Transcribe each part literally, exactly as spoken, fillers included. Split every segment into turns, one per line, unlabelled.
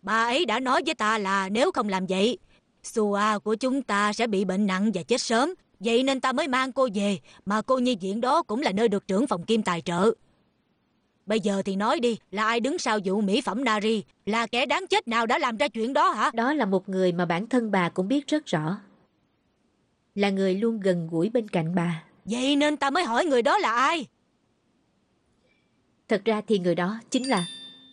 Bà ấy đã nói với ta là nếu không làm vậy, Sua của chúng ta sẽ bị bệnh nặng và chết sớm. Vậy nên ta mới mang cô về. Mà cô nhi viện đó cũng là nơi được trưởng phòng Kim tài trợ. Bây giờ thì nói đi, là ai đứng sau vụ mỹ phẩm Nari? Là kẻ đáng chết nào đã làm ra chuyện đó hả?
Đó là một người mà bản thân bà cũng biết rất rõ. Là người luôn gần gũi bên cạnh bà.
Vậy nên ta mới hỏi người đó là ai?
Thật ra thì người đó chính là...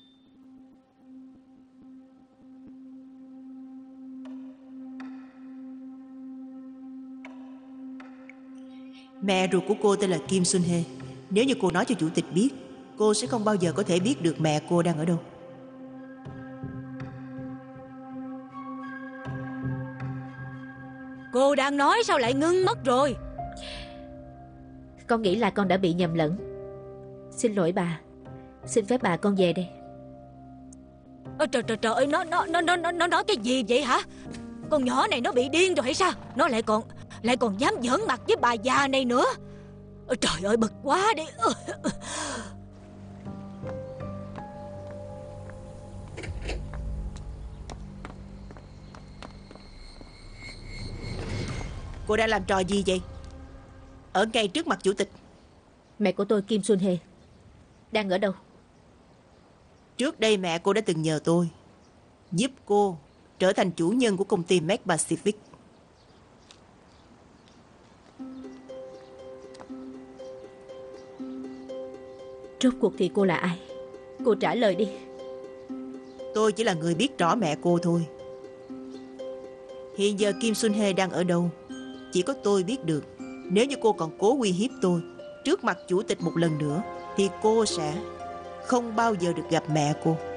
Mẹ ruột của cô tên là Kim Sun Hee. Nếu như cô nói cho chủ tịch biết, cô sẽ không bao giờ có thể biết được mẹ cô đang ở đâu.
Cô đang nói sao lại ngưng mất rồi?
Con nghĩ là con đã bị nhầm lẫn. Xin lỗi bà. Xin phép bà con về đây.
Ơ, trời trời trời ơi, nó nó nó nó nó nói cái gì vậy hả? Con nhỏ này nó bị điên rồi hay sao? Nó lại còn lại còn dám giỡn mặt với bà già này nữa. Ôi, trời ơi, bực quá đi.
Cô đang làm trò gì vậy? Ở ngay trước mặt chủ tịch.
Mẹ của tôi Kim Sun Hee đang ở đâu?
Trước đây mẹ cô đã từng nhờ tôi giúp cô trở thành chủ nhân của công ty Mac Pacific.
Rốt cuộc thì cô là ai? Cô trả lời đi.
Tôi chỉ là người biết rõ mẹ cô thôi. Hiện giờ Kim Sun Hee đang ở đâu, chỉ có tôi biết được. Nếu như cô còn cố uy hiếp tôi trước mặt chủ tịch một lần nữa, thì cô sẽ không bao giờ được gặp mẹ cô.